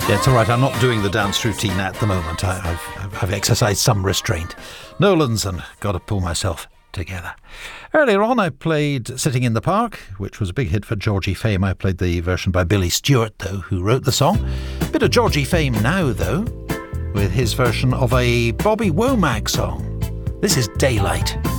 Yeah, it's all right. I'm not doing the dance routine at the moment. I've exercised some restraint. Nolan's and got to pull myself together. Earlier on, I played Sitting in the Park, which was a big hit for Georgie Fame. I played the version by Billy Stewart, though, who wrote the song. Bit of Georgie Fame now, though, with his version of a Bobby Womack song. This is Daylight.